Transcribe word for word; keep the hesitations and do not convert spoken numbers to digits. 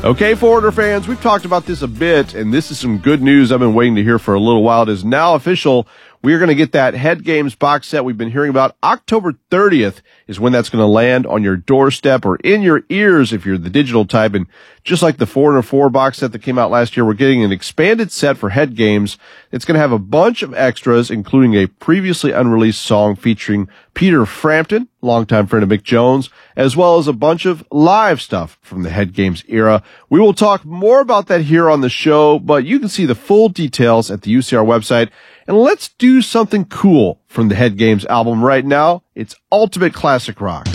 Okay, Foreigner fans, we've talked about this a bit, and this is some good news I've been waiting to hear for a little while. It is now official. We are going to get that Head Games box set we've been hearing about. October thirtieth is when that's going to land on your doorstep or in your ears if you're the digital type. And just like the Foreigner four box set that came out last year, we're getting an expanded set for Head Games. It's going to have a bunch of extras, including a previously unreleased song featuring Peter Frampton, longtime friend of Mick Jones, as well as a bunch of live stuff from the Head Games era. We will talk more about that here on the show, but you can see the full details at the U C R website. And let's do something cool from the Head Games album right now. It's Ultimate Classic Rock.